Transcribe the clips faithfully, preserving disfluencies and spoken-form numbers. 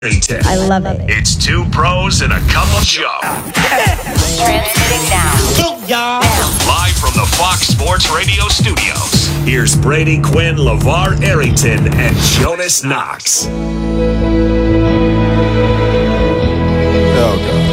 I love it. It's two pros and a cup of Joe. Transmitting now. Y'all. Live from the Fox Sports Radio studios. Here's Brady Quinn, LeVar Arrington, and Jonas Knox. Oh, God.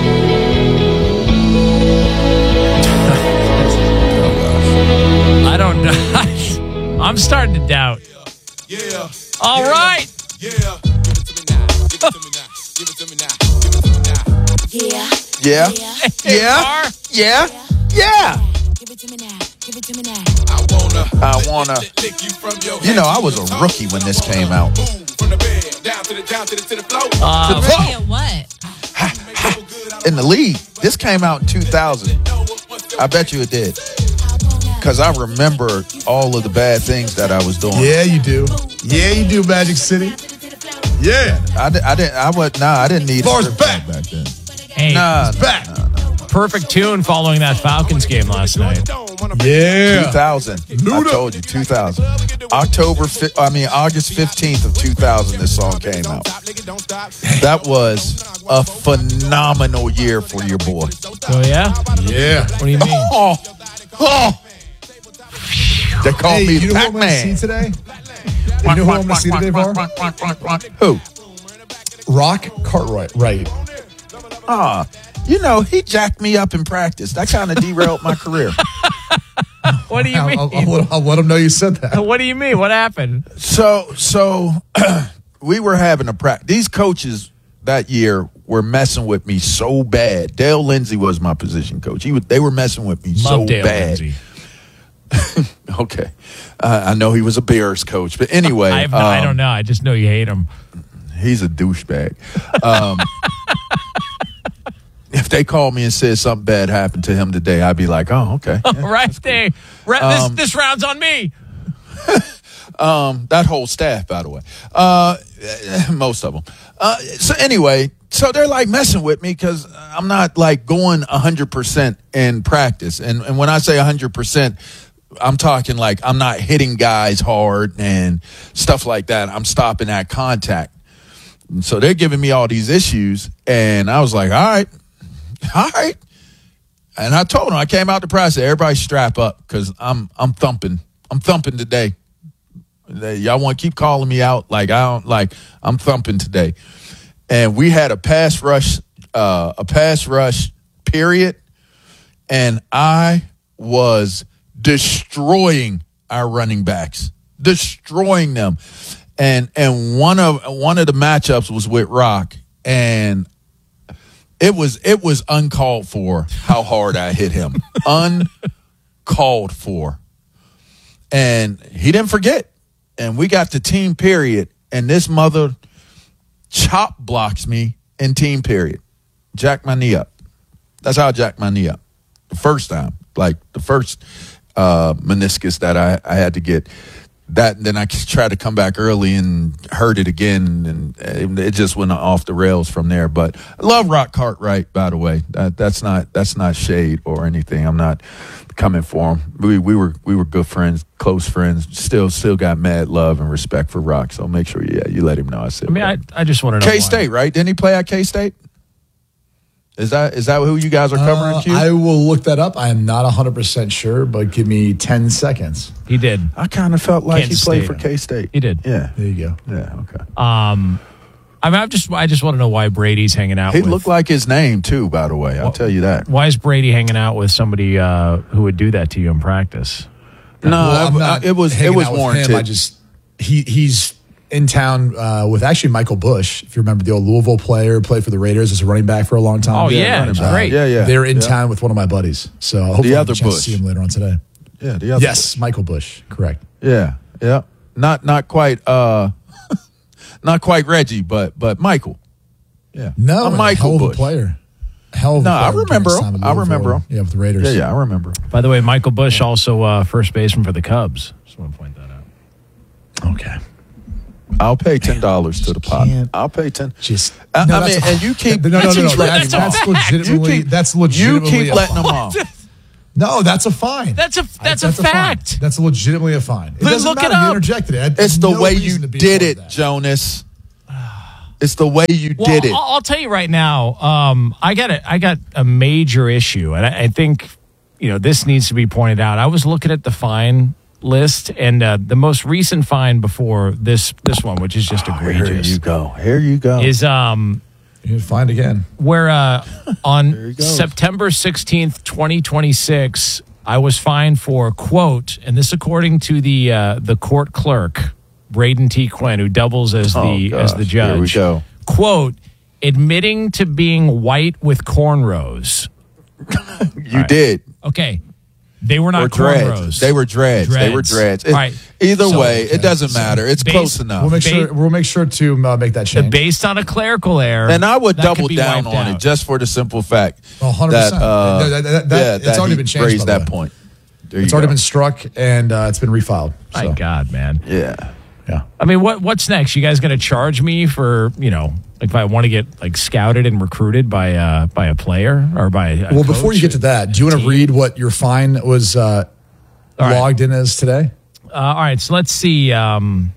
I don't know. I'm starting to doubt. Yeah. All yeah. right. Yeah. Give it to me now. Give it to me now. Give it to me now. Give it to me now. Yeah. Yeah. Yeah. Yeah. Give it to me now. Give it to me now. I wanna. I wanna. Lick you from your You know, I was a rookie when this came out. From the bed down to the down to the to the floor. Uh, Rookie at what? In the league, this came out in two thousand. I bet you it did. Because I remember all of the bad things that I was doing. Yeah, you do. Yeah, you do, Magic City. Yeah. I, di- I didn't. I was. Nah, I didn't need. Bars a strip back. club back then. hey, Nah, back. nah, nah. perfect tune following that Falcons game last night. Yeah. two thousand. I told you, two thousand. October. Fi- I mean, August fifteenth of two thousand. This song came out. That was a phenomenal year for your boy. Oh yeah. Yeah. What do you mean? Oh, oh. They call Hey, me you know who I'm going to Pac-Man. see today? You know who I'm going to see today, Var? Who? Rock Cartwright. Right. Ah, you know, he jacked me up in practice. That kind of derailed my career. What do you mean? I'll, I'll, I'll, I'll let him know you said that. What do you mean? What happened? So, so we were having a practice. These coaches that year were messing with me so bad. Dale Lindsey was my position coach. He would, they were messing with me Love so Dale bad. Lindsey. Okay, uh, I know he was a Bears coach, but anyway, I, have, um, I don't know. I just know you hate him. he's a douchebag. Um, if they called me and said something bad happened to him today, I'd be like, "Oh, okay." Yeah, right there. Ra- Um, this, this round's on me. Um, that whole staff, by the way, uh, most of them. Uh, so anyway, so they're like messing with me because I'm not like going a hundred percent in practice. And, and when I say a hundred percent, I'm talking like I'm not hitting guys hard and stuff like that. I'm stopping at contact. And so they're giving me all these issues. And I was like, all right, all right. And I told them, I came out to practice, everybody strap up because I'm, I'm thumping. I'm thumping today. Y'all want to keep calling me out like I don't like I'm thumping today. And we had a pass rush, uh, a pass rush period, and I was destroying our running backs, destroying them. And and one of one of the matchups was with Rock, and it was it was uncalled for how hard I hit him, uncalled for, and he didn't forget. And we got to team period, and this mother chop blocks me in team period. Jack my knee up. That's how I jacked my knee up. The first time, like the first uh, meniscus that I, I had to get. That then I tried to come back early and hurt it again, and it just went off the rails from there. But I love Rock Cartwright, by the way. That, that's not that's not shade or anything. I'm not coming for him. We we were we were good friends, close friends. Still still got mad love and respect for Rock. So make sure yeah you let him know I said. I mean, I, I just want to know. K-State, right? Didn't he play at K-State? Is that is that who you guys are covering? Uh, Q? I will look that up. I am not one hundred percent sure, but give me ten seconds. He did. I kind of felt like Kansas he played State. for K-State. He did. Yeah. There you go. Yeah. Okay. Um, I mean, I just I just want to know why Brady's hanging out. He with, looked like his name too. By the way, I'll Well, tell you that. Why is Brady hanging out with somebody uh, who would do that to you in practice? No, Well, I'm it- not it was it hanging was out with warranted. him. I just he he's in town uh, with actually Michael Bush. If you remember the old Louisville player, played for the Raiders as a running back for a long time. Oh, yeah, running it's back. great. Yeah, yeah. They're in yeah. town with one of my buddies. So hopefully I'll have other a chance Bush. to see him later on today. Yeah, the other. Yes, Michael Bush. Correct. Yeah, yeah. Not not quite. Uh, not quite Reggie, but but Michael. Yeah. No, I'm a Michael hell of a Bush. player. Hell of a No, I player during remember his him. time at I Louisville. remember him. Yeah, with the Raiders. Yeah, yeah. I remember. By the way, Michael Bush also uh, first baseman for the Cubs. Just want to point that out. Okay. I'll pay ten dollars to the pot. can't- I'll pay ten. Just I, no, I that's- mean, and you keep no, no, no, no. you keep That's, letting that's them off. legitimately. You keep, that's you legitimately. keep a letting them fine. off. No, that's a fine. That's a that's, that's a fact. fine. That's legitimately a fine. It Look- doesn't look it matter. You up. interjected it. I had It's the no way reason you to be did part of it, that. Jonas. It's the way you Well, did it. I'll, I'll tell you right now. Um, I got a, I got a major issue, and I, I think you know this needs to be pointed out. I was looking at the fine list, and uh, the most recent fine before this this one, which is just egregious. Here you go. Here you go. Is um You find again. where uh, There on he goes. September sixteenth, twenty twenty-six, I was fined for, quote, and this according to the uh, the court clerk, Braden T. Quinn, who doubles as the Oh, as the gosh. Here we judge. go. Quote, admitting to being white with cornrows. you did. Okay. They were Or not dreads. cornrows. They were dreads. They were dreads. It- All right. Either So- way, it doesn't matter. It's base- close enough. We'll make Ba- sure. We'll make sure to uh, make that change. Based on a clerical error. and I would that could double be down wiped on out. it just for the simple fact Oh, one hundred that, percent. uh, That- that- that- yeah, it's that already he been changed, raised by the that way. point. There It's you already go. been struck and uh, it's been refiled. My So, God, man. Yeah. yeah. I mean, what what's next? You guys going to charge me for, you know, like if I want to get like scouted and recruited by uh by a player or by a Well, before coach? you get to that, do you want to read what your fine was uh, All right. logged in as today? Uh, all right, so let's see. Um,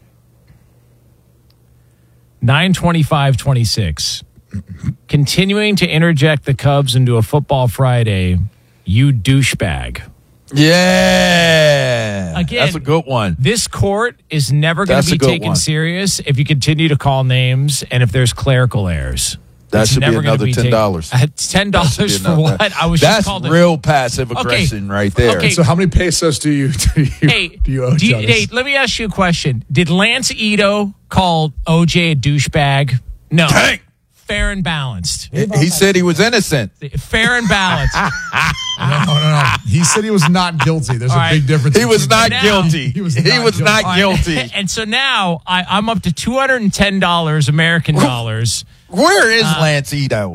nine twenty-five twenty-six. Continuing to interject the Cubs into a football Friday, you douchebag. Yeah. Again, That's a good one. This court is never going That's to a be good taken one. serious if you continue to call names and if there's clerical errors. That It's should be never gonna another taken- ten dollars. Uh, ten That should dollars be for another- what? I was That's just called a- real passive aggression right there. Okay. So, how many pesos do you do you, Hey, do you owe do you- Jonas? hey, let me ask you a question. Did Lance Ito call O J a douchebag? No. Dang. Fair and balanced. He he said he was innocent. Fair and balanced. No, no, no. He said he was not guilty. There's All a right. big difference. He was between not that. Now- guilty. He was He not was guilty. not All right. guilty. And so now I, I'm up to two hundred ten dollars American dollars. Where is Uh, Lance Ito?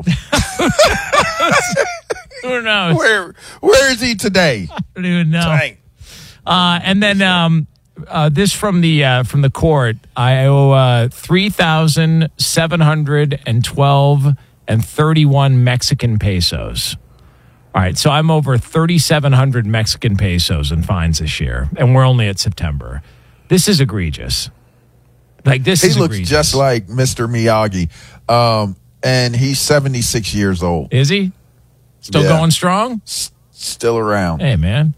Who knows? Where Where is he today? I don't even know. Dang. Uh, and then um, uh, this from the uh, from the court. I owe uh, three thousand seven hundred and twelve and thirty one Mexican pesos. All right, so I'm over thirty seven hundred Mexican pesos in fines this year, and we're only at September. This is egregious. Like this He is looks egregious. just like Mister Miyagi, um, and he's seventy six years old, Is he still Yeah. going strong? S- still around. Hey, man,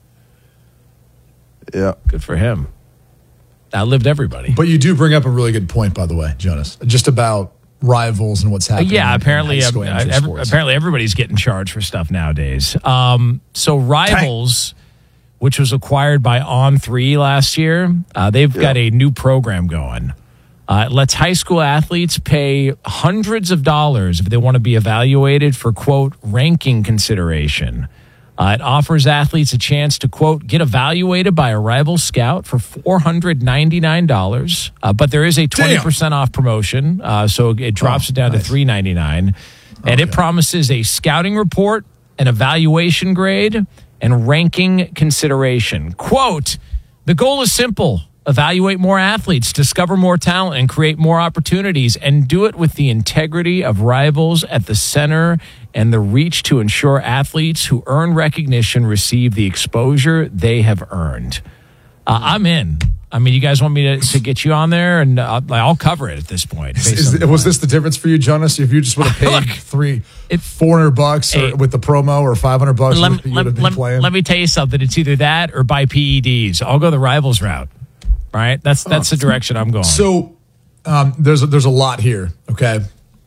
Yeah. good for him. Outlived everybody. But you do bring up a really good point, by the way, Jonas, just about rivals and what's happening. Yeah, in apparently, high uh, school amateur ev- sports. apparently everybody's getting charged for stuff nowadays. Um, so Rivals, which was acquired by On Three last year, uh, they've got a new program going. Uh, it lets high school athletes pay hundreds of dollars if they want to be evaluated for, quote, ranking consideration. Uh, it offers athletes a chance to, quote, get evaluated by a rival scout for four hundred ninety-nine dollars. Uh, but there is a twenty percent off promotion, uh, so it drops Oh, it down nice. to three ninety-nine. And it promises a scouting report, an evaluation grade, and ranking consideration. Quote, the goal is simple. Evaluate more athletes, discover more talent, and create more opportunities, and do it with the integrity of Rivals at the center and the reach to ensure athletes who earn recognition receive the exposure they have earned. Uh, I'm in. I mean, you guys want me to, to get you on there, and uh, I'll cover it at this point. based Is, on the was fine. this the difference for you, Jonas? If you just would have paid Look, three, it- four hundred bucks or Hey. with the promo or five hundred bucks, let, you me- would let, have been let- playing. let me tell you something. It's either that or buy P E Ds. I'll go the Rivals route. Right? That's that's the direction I'm going. So um, there's a, there's a lot here. Okay,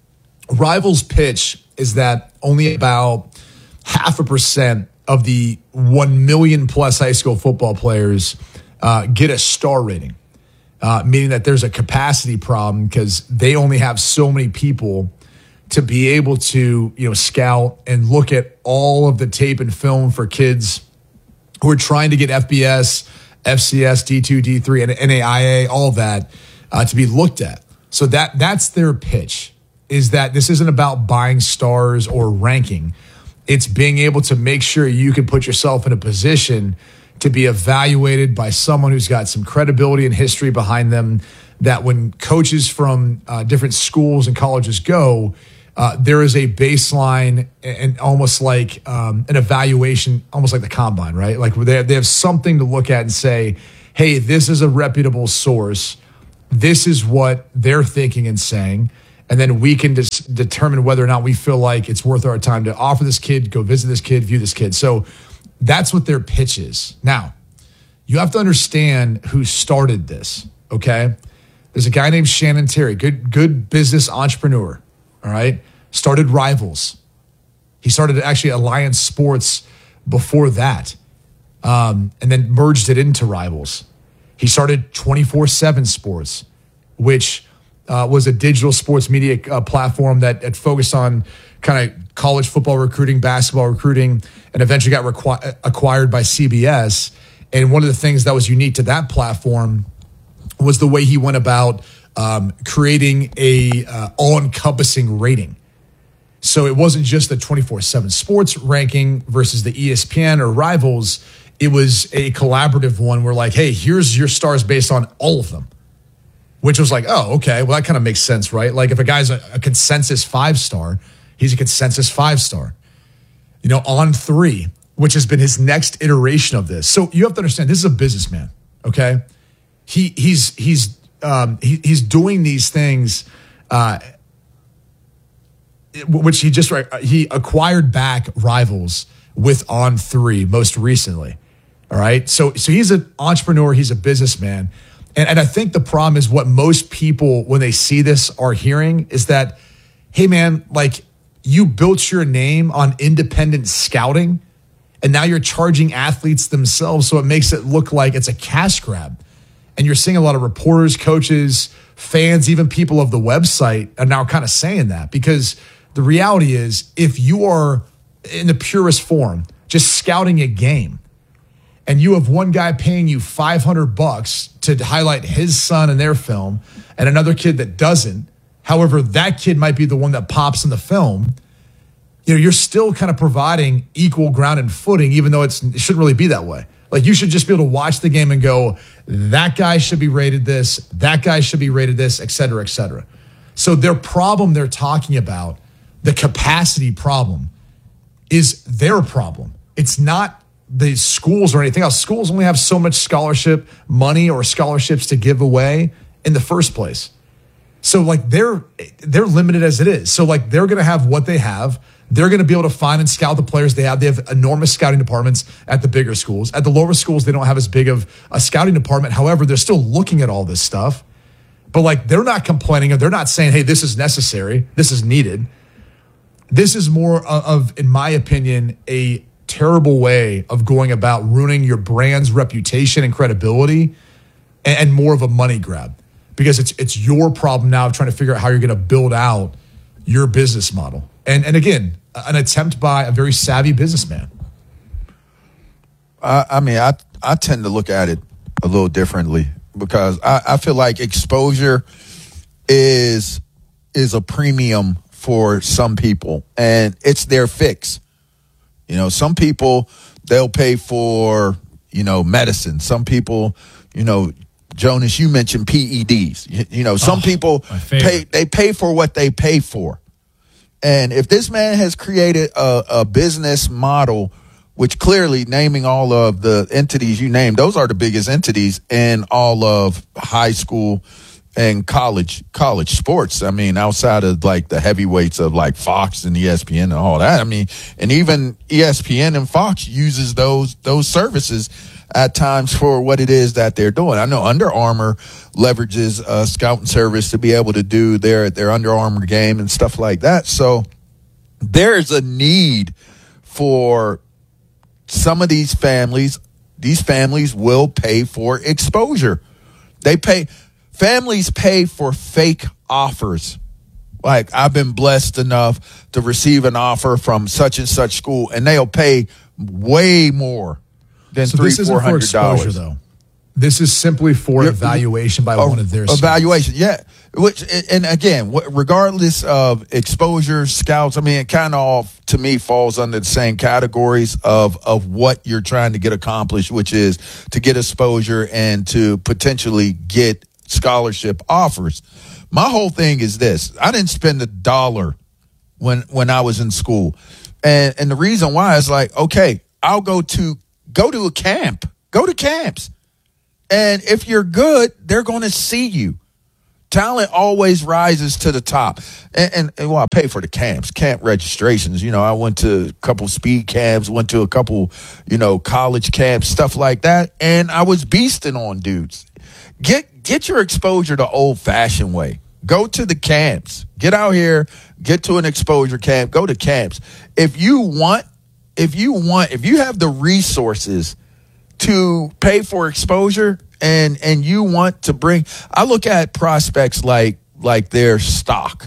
Rivals' pitch is that only about half a percent of the one million plus high school football players uh, get a star rating, uh, meaning that there's a capacity problem because they only have so many people to be able to you know scout and look at all of the tape and film for kids who are trying to get F B S, F C S, D two, D three, and N A I A, all of that uh, to be looked at. So that that's their pitch, is that this isn't about buying stars or ranking. It's being able to make sure you can put yourself in a position to be evaluated by someone who's got some credibility and history behind them, that when coaches from uh, different schools and colleges go, Uh, there is a baseline and almost like um, an evaluation, almost like the combine, right? Like they have, they have something to look at and say, hey, this is a reputable source. This is what they're thinking and saying. And then we can just determine whether or not we feel like it's worth our time to offer this kid, go visit this kid, view this kid. So that's what their pitch is. Now, you have to understand who started this, okay? There's a guy named Shannon Terry, good, good business entrepreneur, all right? Started Rivals. He started actually Alliance Sports before that, um, and then merged it into Rivals. He started twenty-four seven Sports, which uh, was a digital sports media uh, platform that, that focused on kind of college football recruiting, basketball recruiting, and eventually got requ- acquired by C B S. And one of the things that was unique to that platform was the way he went about um, creating a uh, all-encompassing rating. So it wasn't just the twenty-four seven Sports ranking versus the E S P N or Rivals. It was a collaborative one where like, hey, here's your stars based on all of them, which was like, oh, okay, well, that kind of makes sense, right? Like if a guy's a, a consensus five-star, he's a consensus five-star. You know, On Three, which has been his next iteration of this. So you have to understand, this is a businessman, okay? He he's he's um, he, he's doing these things, uh, which he just he acquired back Rivals with On Three most recently. All right, so so he's an entrepreneur, he's a businessman, and and I think the problem is what most people when they see this are hearing is that, hey man, like you built your name on independent scouting, and now you're charging athletes themselves, so it makes it look like it's a cash grab. And you're seeing a lot of reporters, coaches, fans, even people of the website are now kind of saying that because the reality is if you are in the purest form, just scouting a game, and you have one guy paying you five hundred bucks to highlight his son in their film and another kid that doesn't, however, that kid might be the one that pops in the film, you know, you're still kind of providing equal ground and footing, even though it's, it shouldn't really be that way. Like you should just be able to watch the game and go, that guy should be rated this, that guy should be rated this, et cetera, et cetera. So their problem they're talking about, the capacity problem, is their problem. It's not the schools or anything else. Schools only have so much scholarship money or scholarships to give away in the first place. So like they're they're limited as it is. So like they're going to have what they have. They're going to be able to find and scout the players they have. They have enormous scouting departments at the bigger schools. At the lower schools, they don't have as big of a scouting department. However, they're still looking at all this stuff. But like they're not complaining. They're not saying, hey, this is necessary. This is needed. This is more of, in my opinion, a terrible way of going about ruining your brand's reputation and credibility, and, and more of a money grab because it's it's your problem now of trying to figure out how you're going to build out your business model. And and again, an attempt by a very savvy businessman. I, I mean, I I tend to look at it a little differently because I, I feel like exposure is is a premium for some people, and it's their fix. You know, some people, they'll pay for, you know, medicine. Some people, you know, Jonas, you mentioned P E Ds. You, you know, some oh, people pay, they pay for what they pay for. And if this man has created a, a business model, which clearly naming all of the entities you named, those are the biggest entities in all of high school and college college sports. I mean, outside of like the heavyweights of like Fox and E S P N and all that. I mean, and even E S P N and Fox uses those those services at times for what it is that they're doing. I know Under Armour leverages a scouting service to be able to do their their Under Armour game and stuff like that. So there's a need for some of these families. These families will pay for exposure. They pay. Families pay for fake offers. Like, I've been blessed enough to receive an offer from such and such school, and they'll pay way more than so three, this isn't four hundred for dollars. exposure, though. This is simply for You're, evaluation by uh, one of their evaluation. Scouts. Yeah, which and again, regardless of exposure, scouts. I mean, it kind of all to me falls under the same categories of of what you're trying to get accomplished, which is to get exposure and to potentially get scholarship offers. My whole thing is this. I didn't spend a dollar when when I was in school. And and the reason why is like, okay, I'll go to go to a camp. Go to camps. And if you're good, they're going to see you. Talent always rises to the top. And, and, and well, I pay for the camps, camp registrations. You know, I went to a couple speed camps, went to a couple, you know, college camps, stuff like that. And I was beasting on dudes. Get, get your exposure the old fashioned way. Go to the camps. Get out here, get to an exposure camp, go to camps. If you want, if you want, if you have the resources to pay for exposure and, and you want to bring, I look at prospects like, like their stock.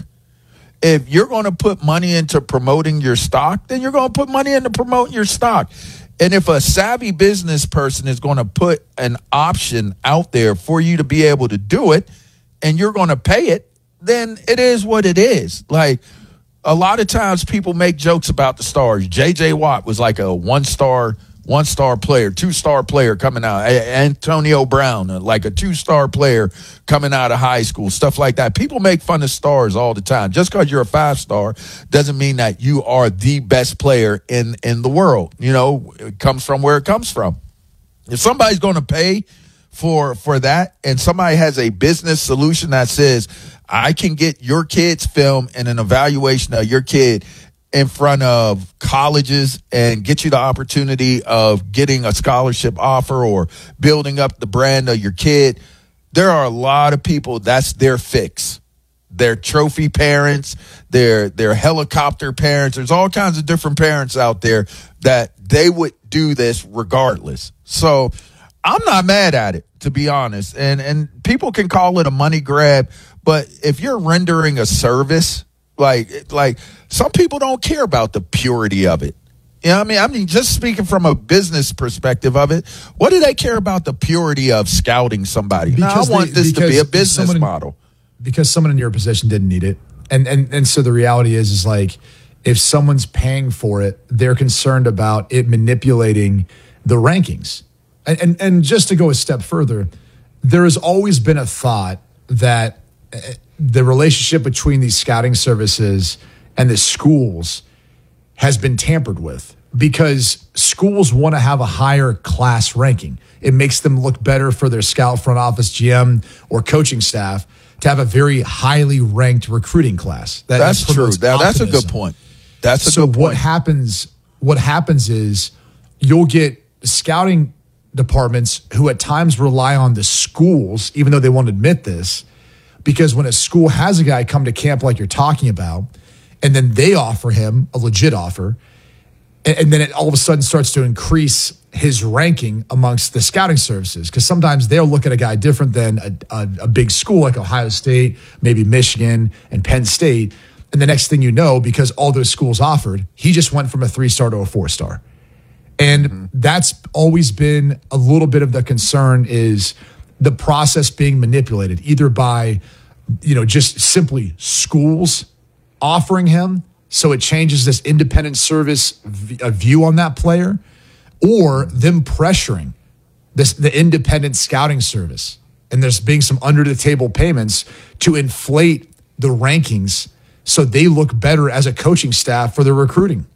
If you're going to put money into promoting your stock, then you're going to put money into promoting your stock. And if a savvy business person is going to put an option out there for you to be able to do it, and you're going to pay it, then it is what it is. Like, a lot of times people make jokes about the stars. J J. Watt was like a one-star, one-star player, two-star player coming out. Antonio Brown, like a two-star player coming out of high school, stuff like that. People make fun of stars all the time. Just because you're a five-star doesn't mean that you are the best player in, in the world. You know, it comes from where it comes from. If somebody's going to pay for for that, and somebody has a business solution that says, I can get your kid's film and an evaluation of your kid in front of colleges and get you the opportunity of getting a scholarship offer or building up the brand of your kid, there are a lot of people that's their fix. They're trophy parents, they're, they're helicopter parents. There's all kinds of different parents out there that they would do this regardless. So I'm not mad at it, to be honest. And and people can call it a money grab, but if you're rendering a service, like like some people don't care about the purity of it. You know what I mean? I mean, just speaking from a business perspective of it, what do they care about the purity of scouting somebody? No, I want they, this to be a business in, model. Because someone in your position didn't need it. And and and so the reality is is like, if someone's paying for it, they're concerned about it manipulating the rankings. And, and and just to go a step further, there has always been a thought that the relationship between these scouting services and the schools has been tampered with, because schools want to have a higher class ranking. It makes them look better for their scout front office, G M, or coaching staff to have a very highly ranked recruiting class. That, that's that true. That, that's a good point. That's a so good point. what happens? What happens is you'll get scouting departments who at times rely on the schools, even though they won't admit this, because when a school has a guy come to camp like you're talking about, and then they offer him a legit offer, and, and then it all of a sudden starts to increase his ranking amongst the scouting services, because sometimes they'll look at a guy different than a, a, a big school like Ohio State, maybe Michigan and Penn State, and the next thing you know, because all those schools offered, he just went from a three-star to a four-star. And mm-hmm. that's always been a little bit of the concern, is the process being manipulated either by, you know, just simply schools offering him, so it changes this independent service v- a view on that player, or them pressuring this the independent scouting service, and there's being some under the table payments to inflate the rankings so they look better as a coaching staff for their recruiting.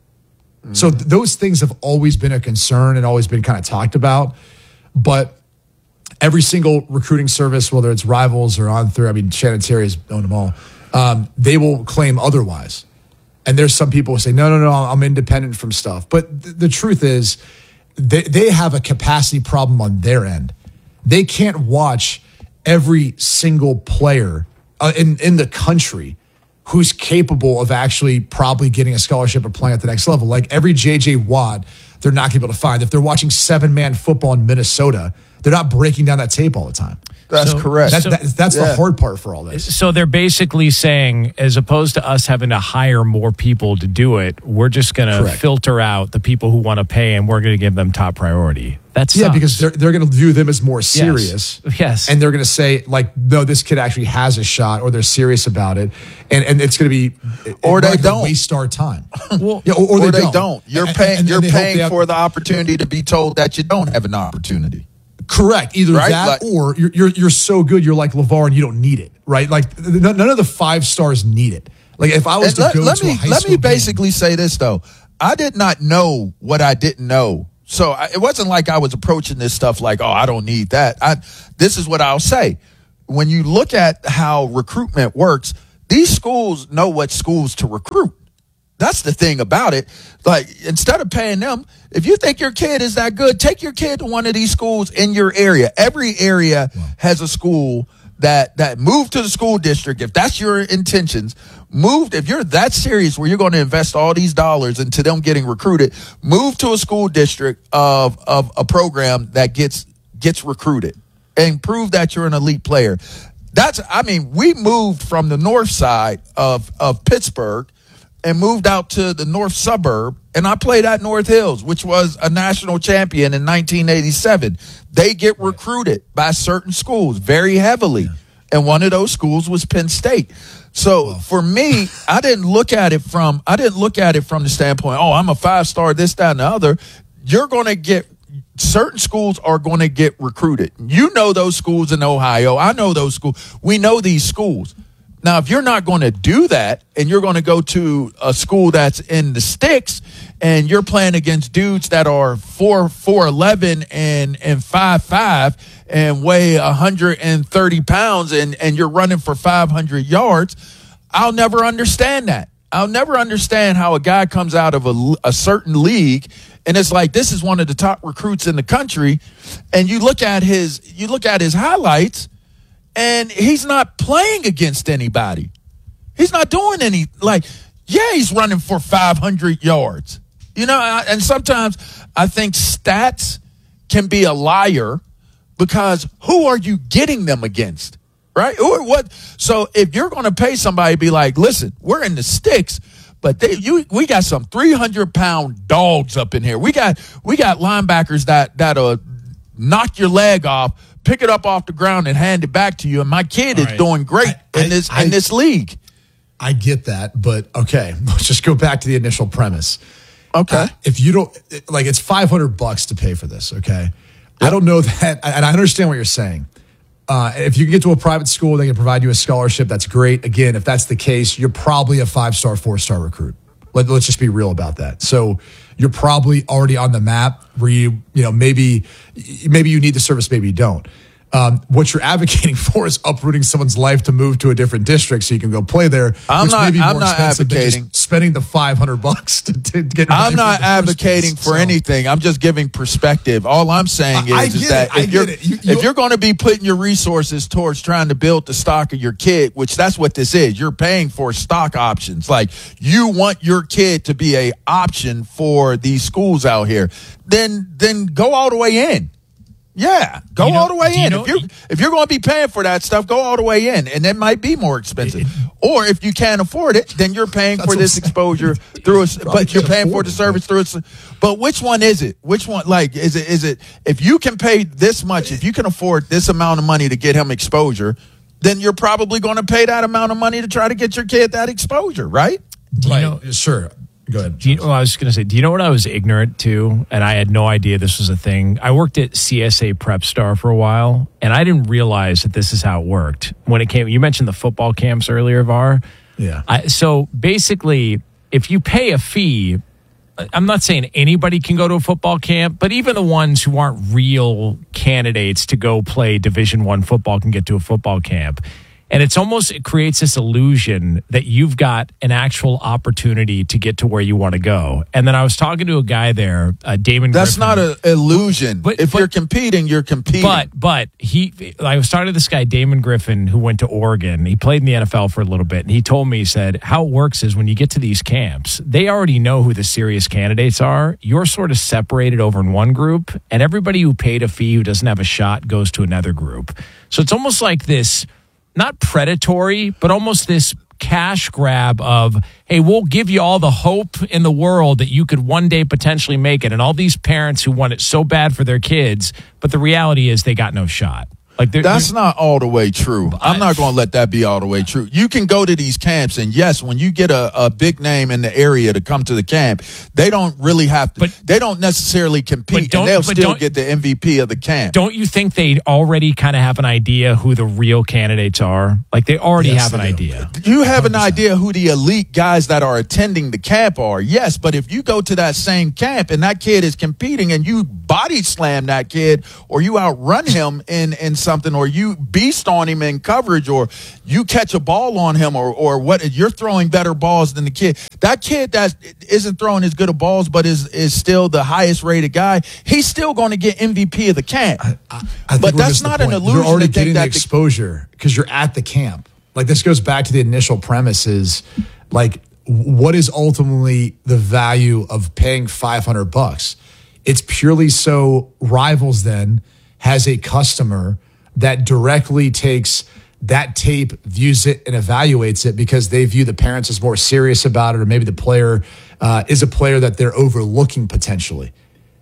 So th- those things have always been a concern and always been kind of talked about. But every single recruiting service, whether it's Rivals or On Through, I mean, Shannon Terry has owned them all, um, they will claim otherwise. And there's some people who say, no, no, no, I'm independent from stuff. But th- the truth is, they, they have a capacity problem on their end. They can't watch every single player uh, in, in the country who's capable of actually probably getting a scholarship or playing at the next level. Like every J J. Watt, they're not able to find. If they're watching seven-man football in Minnesota, they're not breaking down that tape all the time. That's so, correct. That's, so, that, that's yeah. the hard part for all this. So they're basically saying, as opposed to us having to hire more people to do it, we're just going to filter out the people who want to pay, and we're going to give them top priority. That's yeah, because they're they're going to view them as more serious. Yes. yes. And they're going to say, like, no, this kid actually has a shot, or they're serious about it. And and it's going to be, or they don't waste our time. well, yeah, or, or, or they, they don't. don't. You're and, paying. and, and you're they paying have, for the opportunity to be told that you don't have an opportunity. Correct. Either right? that, like, or you're, you're you're so good, you're like LeVar, and you don't need it. Right? Like none, none of the five stars need it. Like if I was to let, go let to me a high let school me basically game, say this though. I did not know what I didn't know. So I, it wasn't like I was approaching this stuff like, oh, I don't need that. I, this is what I'll say. when you look at how recruitment works, these schools know what schools to recruit. That's the thing about it. Like, instead of paying them, if you think your kid is that good, take your kid to one of these schools in your area. Every area wow. has a school that that move to the school district. If that's your intentions, move. If you're that serious where you're going to invest all these dollars into them getting recruited, move to a school district of of a program that gets gets recruited and prove that you're an elite player. That's, I mean, we moved from the north side of of Pittsburgh and moved out to the north suburb, and I played at North Hills, which was a national champion in nineteen eighty-seven. They get recruited by certain schools very heavily, yeah. and one of those schools was Penn State. So oh. for me, I didn't look at it from I didn't look at it from the standpoint, oh, I'm a five-star, this, that, and the other. You're going to get certain schools are going to get recruited. You know those schools in Ohio. I know those schools. We know these schools. Now, if you're not going to do that and you're going to go to a school that's in the sticks and you're playing against dudes that are four four eleven and and five five and weigh one hundred thirty pounds and and you're running for five hundred yards, I'll never understand that. I'll never understand how a guy comes out of a, a certain league and it's like, this is one of the top recruits in the country, and you look at his you look at his highlights. And he's not playing against anybody. He's not doing any, like, yeah, he's running for five hundred yards. You know, and sometimes I think stats can be a liar because who are you getting them against, right? Or what? So if you're going to pay somebody, be like, listen, we're in the sticks, but they, you, we got some three hundred pound dogs up in here. We got we got linebackers that that'll knock your leg off, pick it up off the ground and hand it back to you. And my kid All is right. doing great I, in this I, in this league. I get that, but okay, let's just go back to the initial premise. Okay. Uh, if you don't, like, it's five hundred bucks to pay for this, okay? Yep. I don't know that, and I understand what you're saying. Uh, if you can get to a private school, they can provide you a scholarship, that's great. Again, if that's the case, you're probably a five-star, four-star recruit. Let, let's just be real about that. So you're probably already on the map where you, you know, maybe, maybe you need the service, maybe you don't. Um, what you're advocating for is uprooting someone's life to move to a different district so you can go play there. I'm which not. may be I'm more not expensive than advocating just spending the five hundred bucks to, to get. I'm not advocating for so. anything. I'm just giving perspective. All I'm saying is, I is get that it. I if you're get it. You, if you're going to be putting your resources towards trying to build the stock of your kid, which that's what this is, you're paying for stock options. Like, you want your kid to be a option for these schools out here. Then then go all the way in. Yeah, go you know, all the way in. You know, if you're if you're going to be paying for that stuff, go all the way in, and it might be more expensive. Or if you can't afford it, then you're paying for this exposure through a. But you're paying for the service through a. But which one is it? Which one? Like, is it is it if you can pay this much, if you can afford this amount of money to get him exposure, then you're probably going to pay that amount of money to try to get your kid that exposure, right? Do you Right. know, Sure. Go ahead. Do you know, well, I was going to say, do you know what I was ignorant to? And I had no idea this was a thing. I worked at C S A Prep Star for a while, and I didn't realize that this is how it worked. When it came, you mentioned the football camps earlier, Var. Yeah. I, so basically, if you pay a fee, I'm not saying anybody can go to a football camp, but even the ones who aren't real candidates to go play Division One football can get to a football camp. And it's almost, it creates this illusion that you've got an actual opportunity to get to where you want to go. And then I was talking to a guy there, uh, Damon That's Griffin. not an illusion. But- if but- you're competing, you're competing. But but he, I was talking to this guy, Damon Griffin, who went to Oregon. He played in the N F L for a little bit, and he told me, he said, how it works is when you get to these camps, they already know who the serious candidates are. You're sort of separated over in one group, and everybody who paid a fee who doesn't have a shot goes to another group. So it's almost like this, not predatory, but almost this cash grab of, hey, we'll give you all the hope in the world that you could one day potentially make it. And all these parents who want it so bad for their kids, but the reality is they got no shot. Like they're, That's they're, not all the way true. I'm not going to let that be all the way true. You can go to these camps, and yes, when you get a, a big name in the area to come to the camp, they don't really have to. But- they don't necessarily compete, don't- and they'll but still don't- get the M V P of the camp. Don't you think they already kind of have an idea who the real candidates are? Like they already Yes, have an they do. idea. You have an one hundred percent. idea who the elite guys that are attending the camp are, yes, but if you go to that same camp and that kid is competing and you body slam that kid or you outrun him in, in some something, or you beast on him in coverage, or you catch a ball on him, or or what, you're throwing better balls than the kid. That kid that isn't throwing as good of balls, but is is still the highest rated guy, he's still going to get M V P of the camp. I, I, I but that's not an illusion. You're already getting the exposure because you're at the camp. Like, this goes back to the initial premise is, like, what is ultimately the value of paying five hundred bucks? It's purely so Rivals then has a customer that directly takes that tape, views it, and evaluates it because they view the parents as more serious about it, or maybe the player uh, is a player that they're overlooking potentially.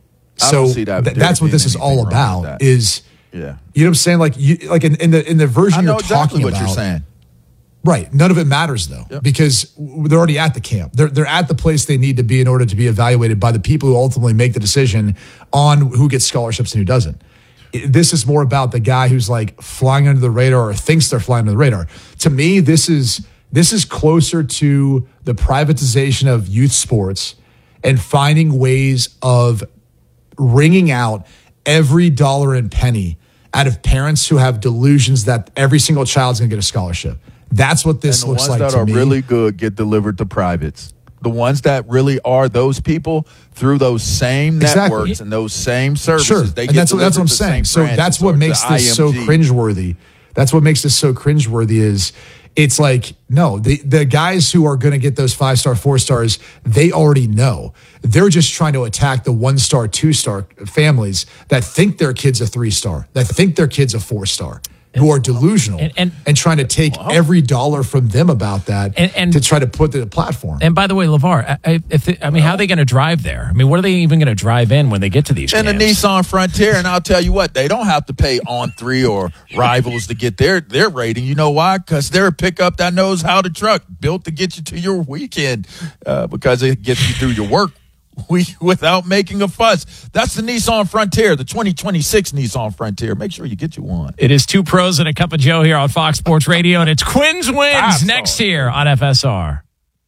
I so don't see that th- that's what this is all about. Is yeah, you know what I'm saying? Like you, like in, in the in the version I know you're exactly talking what about. You're saying. Right. None of it matters, though, yep. because they're already at the camp. They're they're at the place they need to be in order to be evaluated by the people who ultimately make the decision on who gets scholarships and who doesn't. It, this is more about the guy who's like flying under the radar or thinks they're flying under the radar. To me, this is this is closer to the privatization of youth sports and finding ways of wringing out every dollar and penny out of parents who have delusions that every single child's going to get a scholarship. That's what this and the looks ones like that to are me. really good get delivered to privates. The ones that really are those people through those same Exactly. networks and those same services. Sure, They and get that's what, that's what I'm delivered to saying. same So branches that's what or makes to this so I M G. cringeworthy. That's what makes this so cringeworthy is it's like, no, the, the guys who are going to get those five-star, four-stars, they already know. They're just trying to attack the one-star, two-star families that think their kid's a three-star, that think their kid's a four-star, who are delusional and, and, and trying to take well, every dollar from them about that and, and, to try to put the platform. And by the way, LeVar, I, if they, I mean, how are they going to drive there? I mean, what are they even going to drive in when they get to these And camps? the Nissan Frontier, and I'll tell you what, they don't have to pay On three or Rivals to get their, their rating. You know why? Because they're a pickup that knows how to truck, built to get you to your weekend uh, because it gets you through your work week without making a fuss. That's the Nissan Frontier, the twenty twenty-six Nissan Frontier. Make sure you get you one. It is Two Pros and a Cup of Joe here on Fox Sports Radio, and it's Quinn's Wins That's next all. here on F S R.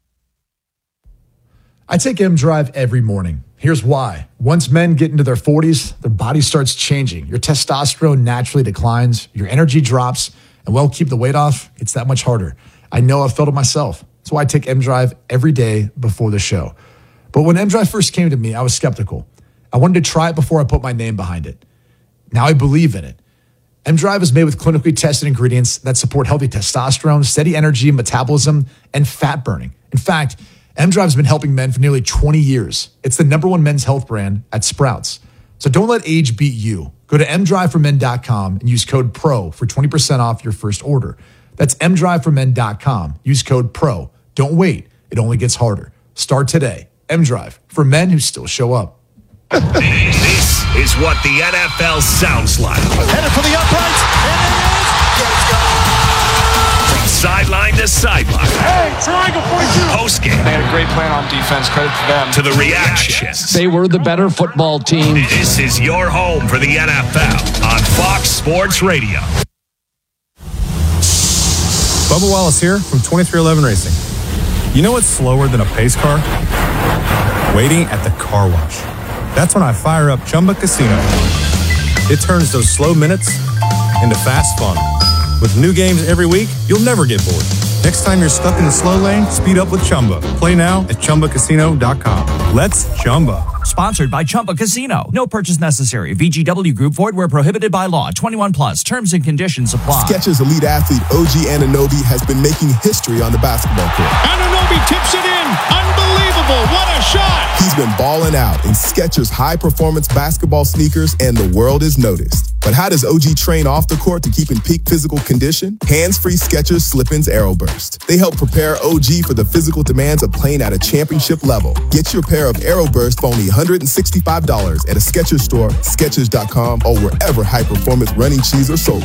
I take M Drive every morning. Here's why. Once men get into their forties, their body starts changing. Your testosterone naturally declines, your energy drops, and well, keep the weight off, it's that much harder. I know I've felt it myself. That's why I take M Drive every day before the show. But when M Drive first came to me, I was skeptical. I wanted to try it before I put my name behind it. Now I believe in it. M Drive is made with clinically tested ingredients that support healthy testosterone, steady energy, metabolism, and fat burning. In fact, M Drive has been helping men for nearly twenty years. It's the number one men's health brand at Sprouts. So don't let age beat you. Go to m drive for men dot com and use code PRO for twenty percent off your first order. That's m drive for men dot com. Use code PRO. Don't wait. It only gets harder. Start today. M Drive, for men who still show up. This is what the N F L sounds like. Headed for the uprights, and it is. Let's go! From sideline to sideline. Hey, triangle forty-two. Postgame. They had a great plan on defense. Credit to them. To the reactions. They were the better football team. This is your home for the N F L on Fox Sports Radio. Bubba Wallace here from twenty-three eleven Racing. You know what's slower than a pace car? Waiting at the car wash. That's when I fire up Chumba Casino. It turns those slow minutes into fast fun. With new games every week, you'll never get bored. Next time you're stuck in the slow lane, speed up with Chumba. Play now at chumba casino dot com. Let's Chumba. Sponsored by Chumba Casino. No purchase necessary. V G W Group. Void where prohibited by law. twenty-one plus. Terms and conditions apply. Skechers elite athlete O G Anunoby has been making history on the basketball court. Anunoby tips it in. Unbelievable. What a shot. He's been balling out in Skechers high-performance basketball sneakers, and the world is noticed. But how does O G train off the court to keep in peak physical condition? Hands-free Skechers Slip-ins AeroBurst. They help prepare O G for the physical demands of playing at a championship level. Get your pair of AeroBurst for only one hundred sixty-five dollars at a Skechers store, Skechers dot com, or wherever high-performance running shoes are sold.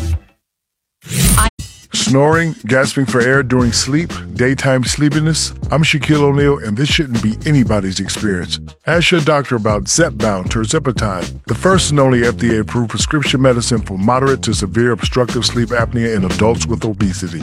Snoring, gasping for air during sleep, daytime sleepiness? I'm Shaquille O'Neal, and this shouldn't be anybody's experience. Ask your doctor about Zepbound Tirzepatide, the first and only F D A-approved prescription medicine for moderate to severe obstructive sleep apnea in adults with obesity.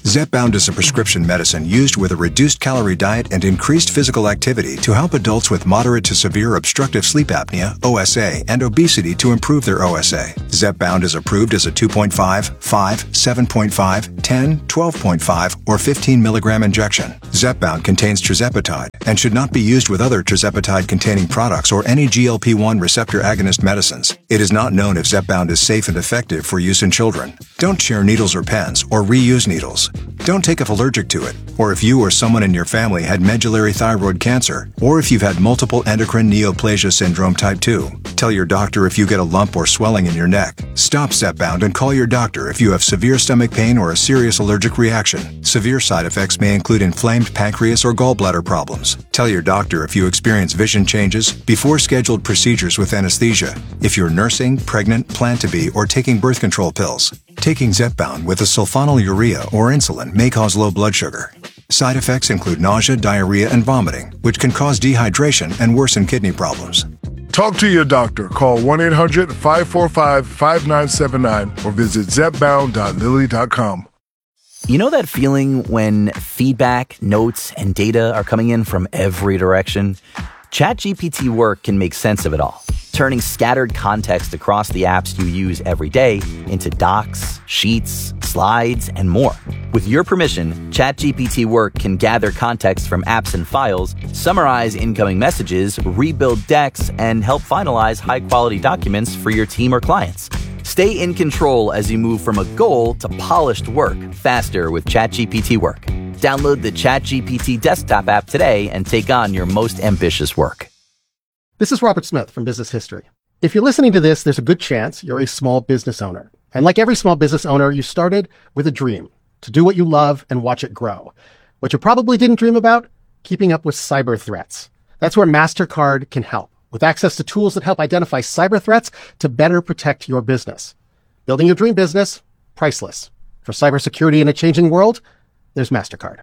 Zepbound is a prescription medicine used with a reduced calorie diet and increased physical activity to help adults with moderate to severe obstructive sleep apnea, O S A, and obesity to improve their O S A. Zepbound is approved as a two point five, five, seven point five, ten, twelve point five, or fifteen milligram injection. Zepbound contains tirzepatide and should not be used with other tirzepatide-containing products or any G L P one receptor agonist medicines. It is not known if Zepbound is safe and effective for use in children. Don't share needles or pens or reuse needles. Don't take if allergic to it, or if you or someone in your family had medullary thyroid cancer, or if you've had multiple endocrine neoplasia syndrome type two. Tell your doctor if you get a lump or swelling in your neck. Stop Zepbound and call your doctor if you have severe stomach pain or a serious allergic reaction. Severe side effects may include inflamed pancreas or gallbladder problems. Tell your doctor if you experience vision changes before scheduled procedures with anesthesia, if you're nursing, pregnant, plan to be, or taking birth control pills. Taking Zepbound with a sulfonylurea or insulin may cause low blood sugar. Side effects include nausea, diarrhea, and vomiting, which can cause dehydration and worsen kidney problems. Talk to your doctor. Call one eight hundred, five four five, five nine seven nine or visit zepbound dot lilly dot com. You know that feeling when feedback, notes, and data are coming in from every direction? ChatGPT Work can make sense of it all, turning scattered context across the apps you use every day into docs, sheets, slides, and more. With your permission, ChatGPT Work can gather context from apps and files, summarize incoming messages, rebuild decks, and help finalize high-quality documents for your team or clients. Stay in control as you move from a goal to polished work faster with ChatGPT Work. Download the ChatGPT desktop app today and take on your most ambitious work. This is Robert Smith from Business History. If you're listening to this, there's a good chance you're a small business owner. And like every small business owner, you started with a dream to do what you love and watch it grow. What you probably didn't dream about? Keeping up with cyber threats. That's where MasterCard can help, with access to tools that help identify cyber threats to better protect your business. Building your dream business, priceless. For cybersecurity in a changing world, there's MasterCard.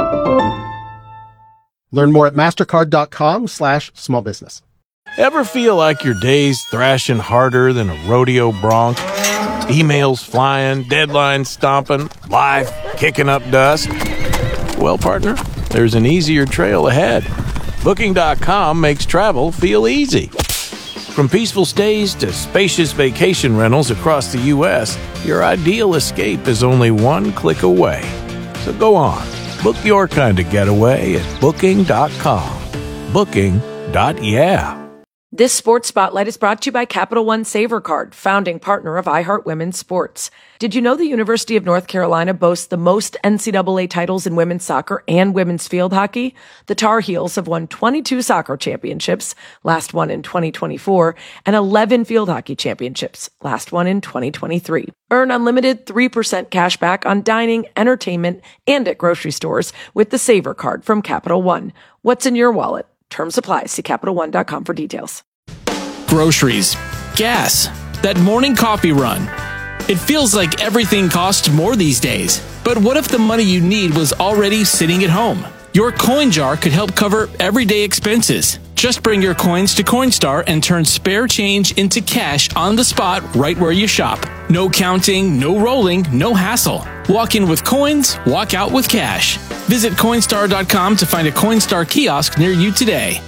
Learn more at mastercard.com slash small business. Ever feel like your day's thrashing harder than a rodeo bronc? Emails flying, deadlines stomping, life kicking up dust? Well, partner, there's an easier trail ahead. Booking dot com makes travel feel easy. From peaceful stays to spacious vacation rentals across the U S, your ideal escape is only one click away. So go on, book your kind of getaway at booking dot com. Booking. Yeah. This Sports Spotlight is brought to you by Capital One Saver Card, founding partner of iHeart Women's Sports. Did you know the University of North Carolina boasts the most N C double A titles in women's soccer and women's field hockey? The Tar Heels have won twenty-two soccer championships, last one in twenty twenty-four, and eleven field hockey championships, last one in twenty twenty-three. Earn unlimited three percent cash back on dining, entertainment, and at grocery stores with the Saver Card from Capital One. What's in your wallet? Terms apply. See Capital One dot com for details. Groceries, gas, that morning coffee run. It feels like everything costs more these days. But what if the money you need was already sitting at home? Your coin jar could help cover everyday expenses. Just bring your coins to Coinstar and turn spare change into cash on the spot right where you shop. No counting, no rolling, no hassle. Walk in with coins, walk out with cash. Visit Coinstar dot com to find a Coinstar kiosk near you today.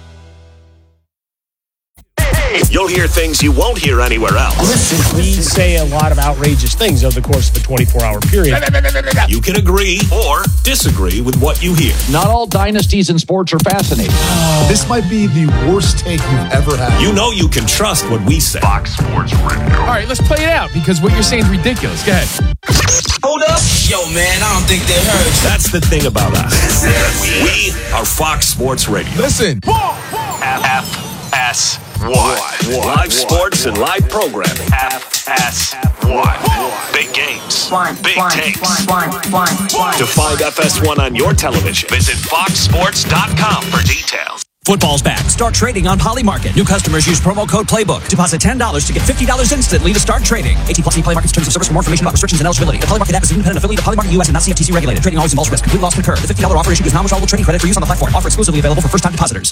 You'll hear things you won't hear anywhere else. Listen, we say a lot of outrageous things over the course of a twenty-four hour period. You can agree or disagree with what you hear. Not all dynasties in sports are fascinating. Oh. This might be the worst take you've ever had. You know you can trust what we say. Fox Sports Radio. All right, let's play it out because what you're saying is ridiculous. Go ahead. Hold up. Yo, man, I don't think they heard you. That's the thing about us. We are Fox Sports Radio. Listen. F S one. Live sports and live programming. F S one. Big games. Big takes. To find F S one on your television, visit fox sports dot com for details. Football's back. Start trading on Polymarket. New customers use promo code PLAYBOOK. Deposit ten dollars to get fifty dollars instantly to start trading. eighteen plus Polymarket's terms of service. For more information about restrictions and eligibility. The Polymarket app is an independent affiliate of Polymarket U S and not C F T C regulated. Trading always involves risk. Complete loss can occur. The fifty dollars offer issued is non-withdrawable trading credit for use on the platform. Offer exclusively available for first-time depositors.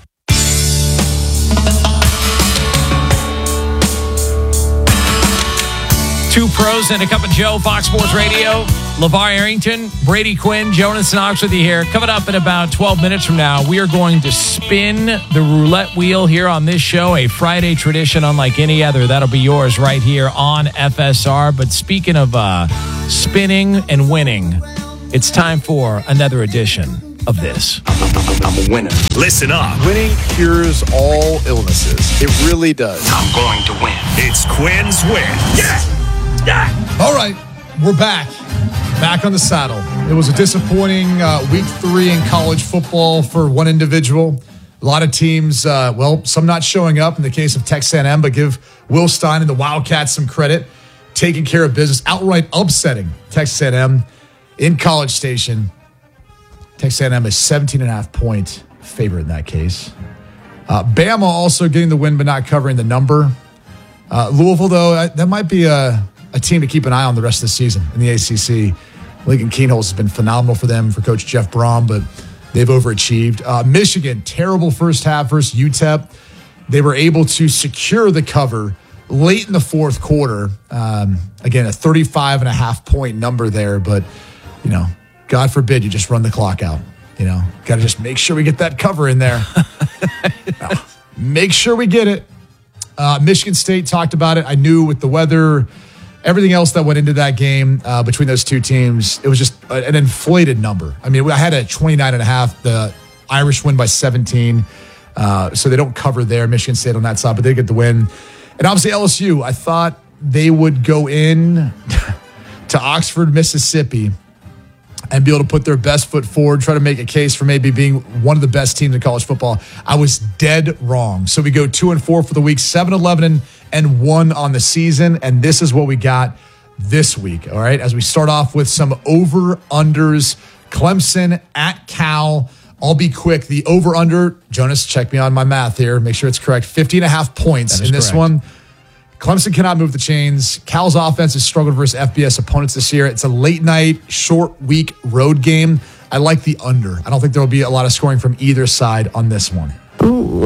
Two pros and a cup of Joe, Fox Sports Radio. LeVar Arrington, Brady Quinn, Jonas Knox with you here. Coming up in about twelve minutes from now, we are going to spin the roulette wheel here on this show, a Friday tradition unlike any other. That'll be yours right here on F S R. But speaking of uh, spinning and winning, it's time for another edition of this. I'm a winner. Listen up. Winning cures all illnesses. It really does. I'm going to win. It's Quinn's Win. Yeah! Yeah! All right, we're back. Back on the saddle. It was a disappointing uh, week three in college football for one individual. A lot of teams, uh, well, some not showing up in the case of Texas A and M, but give Will Stein and the Wildcats some credit. Taking care of business, outright upsetting Texas A and M in College Station. Texas A and M is seventeen and a half point favorite in that case. Uh, Bama also getting the win, but not covering the number. Uh, Louisville, though, that might be a, a team to keep an eye on the rest of the season in the A C C. Lincoln Keenholz has been phenomenal for them, for Coach Jeff Brom, but they've overachieved. Uh, Michigan, terrible first half versus U T E P. They were able to secure the cover late in the fourth quarter. Um, again, a thirty-five and a half point number there, but, you know, God forbid you just run the clock out. You know, got to just make sure we get that cover in there. No, make sure we get it. Uh, Michigan State talked about it. I knew with the weather, everything else that went into that game uh, between those two teams, it was just a, an inflated number. I mean, I had a twenty-nine and a half. The Irish win by seventeen. Uh, so they don't cover there, Michigan State on that side, but they get the win. And obviously L S U, I thought they would go in to Oxford, Mississippi, and be able to put their best foot forward, try to make a case for maybe being one of the best teams in college football. I was dead wrong. So we go two and four for the week, seven, eleven, and one on the season. And this is what we got this week. All right. As we start off with some over-unders, Clemson at Cal. I'll be quick. The over-under, Jonas, check me on my math here. Make sure it's correct. fifty and a half points in this correct. one. Clemson cannot move the chains. Cal's offense has struggled versus F B S opponents this year. It's a late night, short week road game. I like the under. I don't think there will be a lot of scoring from either side on this one. Ooh.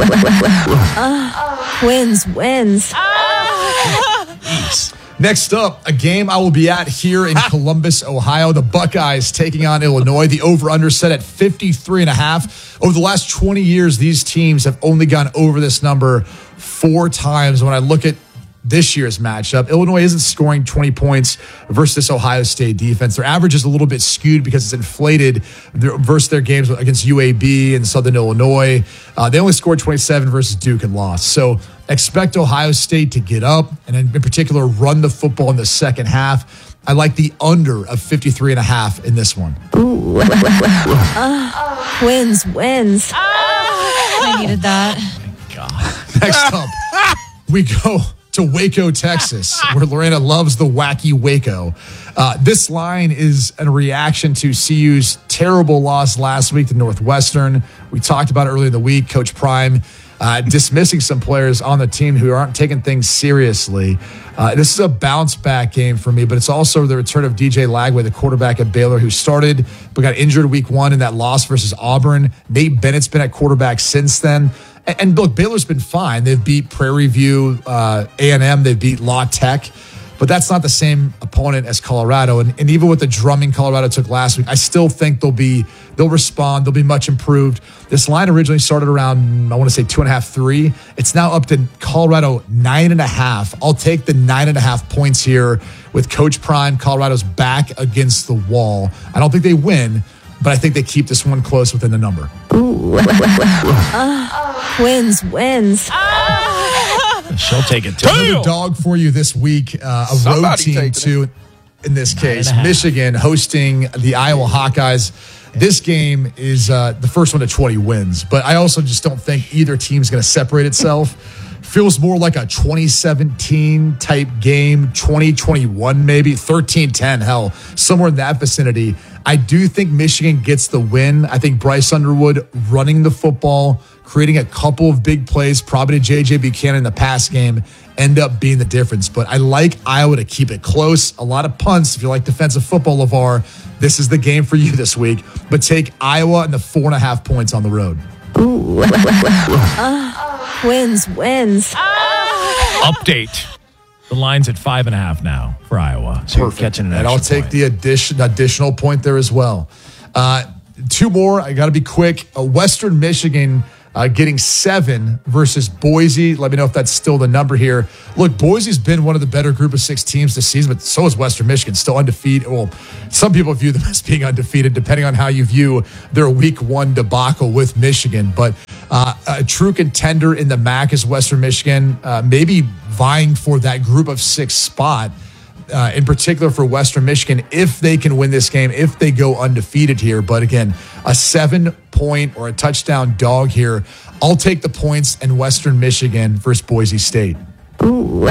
uh, wins, wins. Next up, a game I will be at here in Columbus, Ohio. The Buckeyes taking on Illinois. The over-under set at fifty-three and a half. Over the last twenty years, these teams have only gone over this number four times. When I look at this year's matchup, Illinois isn't scoring twenty points versus this Ohio State defense. Their average is a little bit skewed because it's inflated versus their games against U A B and Southern Illinois. Uh, they only scored twenty-seven versus Duke and lost. So expect Ohio State to get up and in particular run the football in the second half. I like the under of fifty-three and a half in this one. Ooh. uh, wins, wins. I needed that. God. Next up, we go to Waco, Texas, where Lorena loves the wacky Waco. Uh, this line is a reaction to C U's terrible loss last week to Northwestern. We talked about it earlier in the week. Coach Prime uh, dismissing some players on the team who aren't taking things seriously. Uh, this is a bounce-back game for me, but it's also the return of D J Lagway, the quarterback at Baylor, who started but got injured week one in that loss versus Auburn. Nate Bennett's been at quarterback since then. And, and look, Baylor's been fine. They've beat Prairie View, uh, A and M. They've beat La Tech. But that's not the same opponent as Colorado. And, and even with the drumming Colorado took last week, I still think they'll be they'll respond. They'll be much improved. This line originally started around, I want to say two and a half, three. It's now up to Colorado nine and a half. I'll take the nine and a half points here with Coach Prime. Colorado's back against the wall. I don't think they win, but I think they keep this one close within the number. Ooh. uh, wins, wins. She'll take it too. Another dog for you this week. Uh, a Somebody road team too. In this case, Michigan hosting the Iowa Hawkeyes. This game is uh, the first one to twenty wins, but I also just don't think either team's going to separate itself. Feels more like a twenty seventeen type game, twenty twenty-one maybe, thirteen ten, hell, somewhere in that vicinity. I do think Michigan gets the win. I think Bryce Underwood running the football, creating a couple of big plays, probably to J J Buchanan in the pass game, end up being the difference. But I like Iowa to keep it close. A lot of punts. If you like defensive football, LeVar, this is the game for you this week. But take Iowa and the four and a half points on the road. Ooh. uh, wins, wins. Update. The line's at five and a half now for Iowa. So you're catching an And I'll extra take point. the addition, additional point there as well. Uh, two more. I got to be quick. Uh, Western Michigan uh, getting seven versus Boise. Let me know if that's still the number here. Look, Boise's been one of the better group of six teams this season, but so is Western Michigan, still undefeated. Well, some people view them as being undefeated, depending on how you view their week one debacle with Michigan. But uh, a true contender in the M A C is Western Michigan, uh, maybe vying for that group of six spot. Uh, in particular for Western Michigan, if they can win this game, if they go undefeated here. But again, a seven-point or a touchdown dog here. I'll take the points in Western Michigan versus Boise State. Ooh.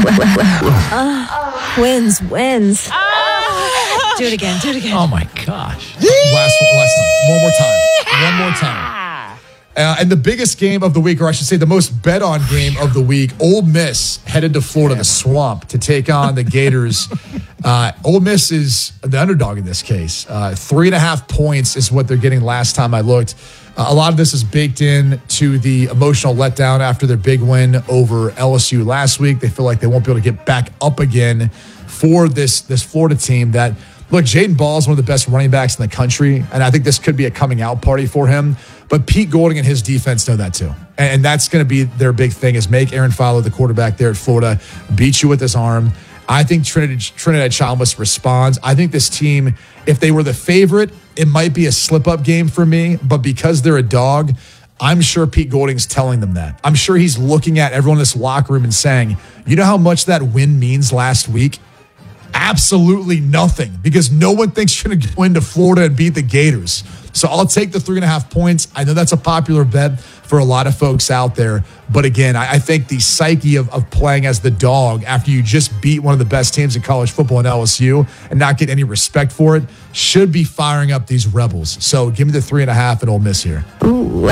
Uh, wins, wins. Do it again, do it again. Oh, my gosh. Last one, last time. One more time. One more time. Uh, and the biggest game of the week, or I should say the most bet-on game of the week, Ole Miss headed to Florida, the Swamp, to take on the Gators. Uh, Ole Miss is the underdog in this case. Uh, three and a half points is what they're getting last time I looked. Uh, a lot of this is baked in to the emotional letdown after their big win over L S U last week. They feel like they won't be able to get back up again for this, this Florida team that, look, Jaden Ball is one of the best running backs in the country, and I think this could be a coming out party for him. But Pete Golding and his defense know that too. And that's going to be their big thing is make Aaron Fowler, the quarterback there at Florida, beat you with his arm. I think Trinidad, Trinidad Chalmers responds. I think this team, if they were the favorite, it might be a slip-up game for me. But because they're a dog, I'm sure Pete Golding's telling them that. I'm sure he's looking at everyone in this locker room and saying, you know how much that win means last week? Absolutely nothing, because no one thinks you're going to go into Florida and beat the Gators. So I'll take the three and a half points. I know that's a popular bet for a lot of folks out there. But again, I, I think the psyche of, of playing as the dog after you just beat one of the best teams in college football in L S U and not get any respect for it should be firing up these Rebels. So give me the three and a half and Ole Miss here. Ooh.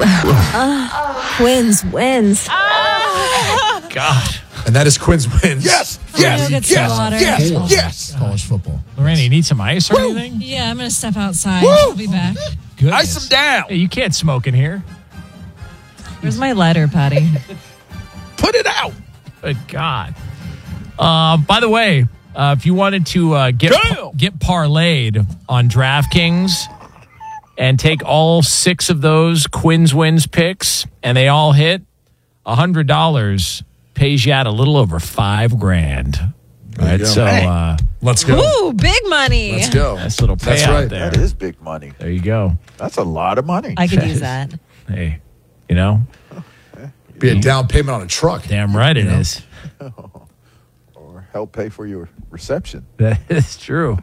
Uh, wins, wins. God. And that is Quinn's wins. Yes, yes, yes, yes, yes, yes. College football. Lorena, you need some ice or Woo. anything? Yeah, I'm going to step outside. I'll be back. Goodness. Ice them down. Hey, you can't smoke in here. Where's my lighter, Patty? Put it out. Good God. Uh, by the way, uh, if you wanted to uh, get get parlayed on DraftKings and take all six of those Quinn's Wins picks and they all hit, one hundred dollars pays you out a little over five grand. Right, go. so Hey. uh, Let's go. Ooh, big money. Let's go. nice little payout That's right. there. That is big money. There you go. That's a lot of money. I could use that. Hey, you know, Be a down payment on a truck. damn right it You know? is. Or help pay for your reception. That is true.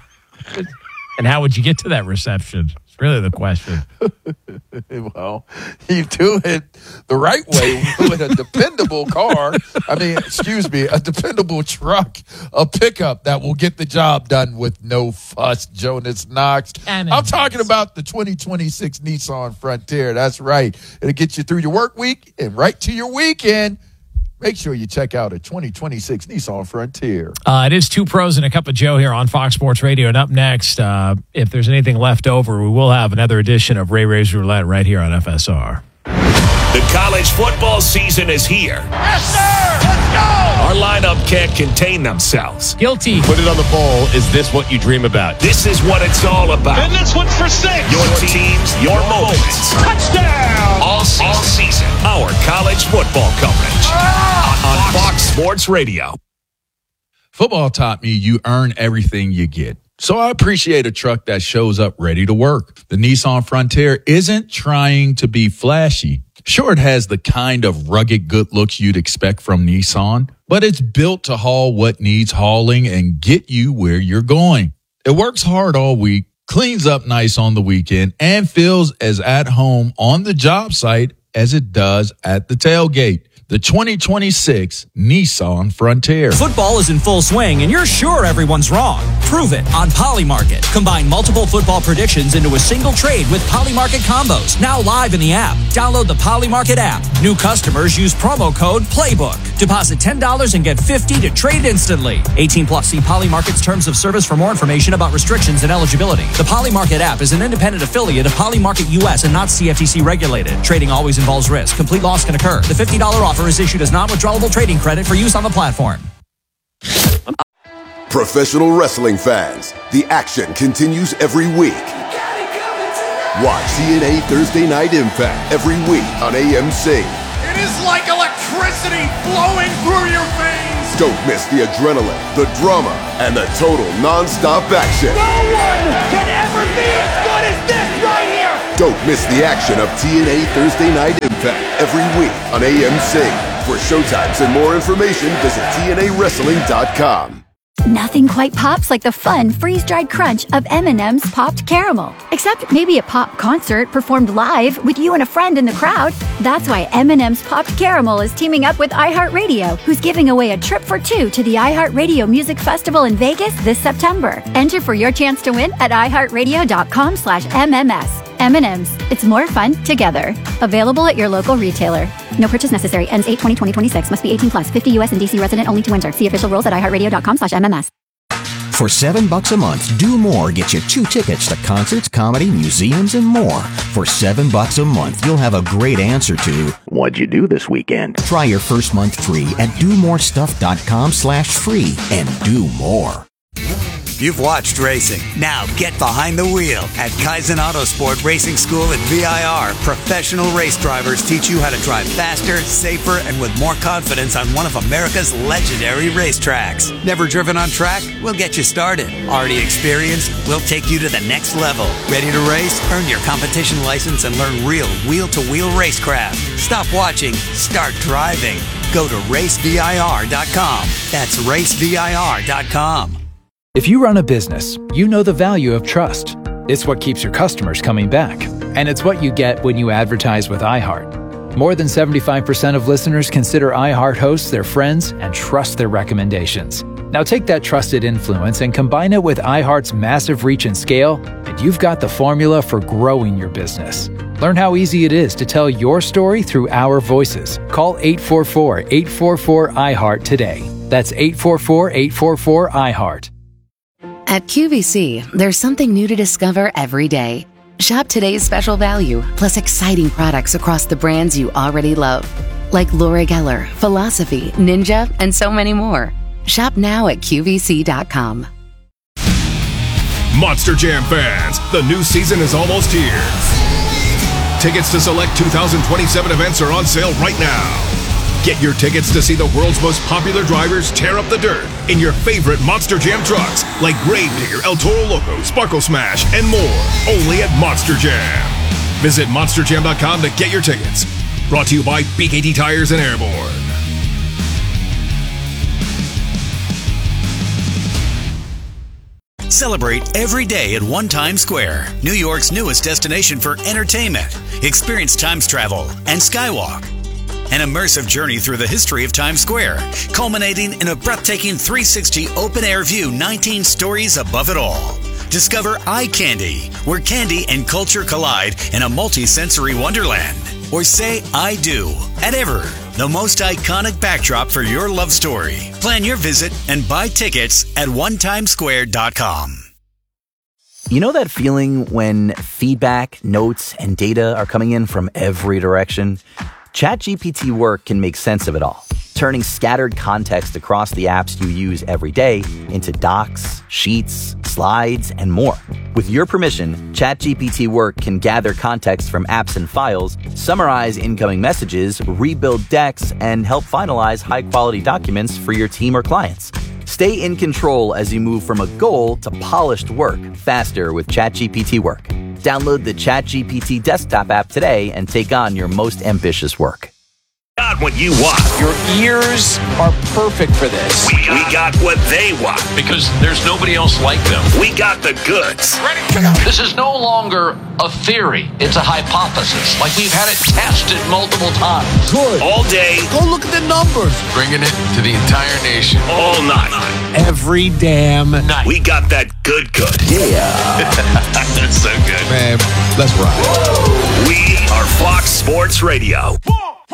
And how would you get to that reception? It's really the question. Well, you do it the right way with a dependable car. I mean, excuse me, a dependable truck, a pickup that will get the job done with no fuss, Jonas Knox. And I'm talking about the twenty twenty-six Nissan Frontier. That's right. It'll get you through your work week and right to your weekend. Make sure you check out a twenty twenty-six Nissan Frontier. Uh, it is Two Pros and a Cup of Joe here on Fox Sports Radio. And up next, uh, if there's anything left over, we will have another edition of Ray Ray's Roulette right here on F S R. The college football season is here. Yes, sir! Let's go! Our lineup can't contain themselves. Guilty. Put it on the ball. Is this what you dream about? This is what it's all about. And this one's for six. Your teams, your moments. Touchdown! All season, all season. Our college football coverage on, on Fox Sports Radio. Football taught me you earn everything you get. So I appreciate a truck that shows up ready to work. The Nissan Frontier isn't trying to be flashy. Sure, it has the kind of rugged good looks you'd expect from Nissan, but it's built to haul what needs hauling and get you where you're going. It works hard all week, cleans up nice on the weekend, and feels as at home on the job site as it does at the tailgate. The twenty twenty-six Nissan Frontier. Football is in full swing, and you're sure everyone's wrong. Prove it on Polymarket. Combine multiple football predictions into a single trade with Polymarket combos. Now live in the app. Download the Polymarket app. New customers use promo code PLAYBOOK. Deposit ten dollars and get fifty dollars to trade instantly. eighteen plus. See Polymarket's terms of service for more information about restrictions and eligibility. The Polymarket app is an independent affiliate of Polymarket U S and not C F T C regulated. Trading always involves risk. Complete loss can occur. The fifty dollars offer is issued as non-withdrawable trading credit for use on the platform. Professional wrestling fans, the action continues every week. Watch T N A Thursday Night Impact every week on A M C. It is like electricity flowing through your veins. Don't miss the adrenaline, the drama, and the total non-stop action. No one can ever be as good as this right here. Don't miss the action of T N A Thursday Night Impact every week on A M C. For showtimes and more information, visit T N A wrestling dot com. Nothing quite pops like the fun, freeze-dried crunch of M and M's Popped Caramel. Except maybe a pop concert performed live with you and a friend in the crowd. That's why M and M's Popped Caramel is teaming up with iHeartRadio, who's giving away a trip for two to the iHeartRadio Music Festival in Vegas this September. Enter for your chance to win at iHeartRadio.com slash MMS. M and M's. It's more fun together. Available at your local retailer. No purchase necessary. Ends eight twenty twenty twenty-six. Must be eighteen plus. fifty U S and D C resident only to enter. See official rules at iHeartRadio.com slash MMS. For seven bucks a month, Do More gets you two tickets to concerts, comedy, museums, and more. For seven bucks a month, you'll have a great answer to what'd you do this weekend? Try your first month free at do more stuff dot com slash free and do more. You've watched racing. Now get behind the wheel. At Kaizen Autosport Racing School at V I R, professional race drivers teach you how to drive faster, safer, and with more confidence on one of America's legendary racetracks. Never driven on track? We'll get you started. Already experienced? We'll take you to the next level. Ready to race? Earn your competition license and learn real wheel-to-wheel racecraft. Stop watching. Start driving. Go to race V I R dot com. That's race V I R dot com. If you run a business, you know the value of trust. It's what keeps your customers coming back. And it's what you get when you advertise with iHeart. More than seventy-five percent of listeners consider iHeart hosts their friends and trust their recommendations. Now take that trusted influence and combine it with iHeart's massive reach and scale, and you've got the formula for growing your business. Learn how easy it is to tell your story through our voices. Call eight four four, eight four four, iHeart today. That's eight four four, eight four four, iHeart. At Q V C, there's something new to discover every day. Shop today's special value, plus exciting products across the brands you already love, like Laura Geller, Philosophy, Ninja, and so many more. Shop now at Q V C dot com. Monster Jam fans, the new season is almost here. Tickets to select two thousand twenty-seven events are on sale right now. Get your tickets to see the world's most popular drivers tear up the dirt in your favorite Monster Jam trucks like Gravedigger, El Toro Loco, Sparkle Smash, and more. Only at Monster Jam. Visit monster jam dot com to get your tickets. Brought to you by B K T Tires and Airborne. Celebrate every day at One Times Square, New York's newest destination for entertainment. Experience Times Travel and Skywalk. An immersive journey through the history of Times Square, culminating in a breathtaking three sixty open-air view nineteen stories above it all. Discover Eye Candy, where candy and culture collide in a multi-sensory wonderland. Or say I do at Ever, the most iconic backdrop for your love story. Plan your visit and buy tickets at one times square dot com. You know that feeling when feedback, notes, and data are coming in from every direction? ChatGPT Work can make sense of it all, turning scattered context across the apps you use every day into docs, sheets, slides, and more. With your permission, ChatGPT Work can gather context from apps and files, summarize incoming messages, rebuild decks, and help finalize high-quality documents for your team or clients. Stay in control as you move from a goal to polished work faster with ChatGPT Work. Download the ChatGPT desktop app today and take on your most ambitious work. Got what you want. Your ears are perfect for this. We got, we got what they want. Because there's nobody else like them. We got the goods. Ready to go. This is no longer a theory. It's a hypothesis. Like we've had it tested multiple times. Good. All day. Go look at the numbers. Bringing it to the entire nation. All night. Every damn night. We got that good good. Yeah. That's so good. Man, let's ride. We are Fox Sports Radio.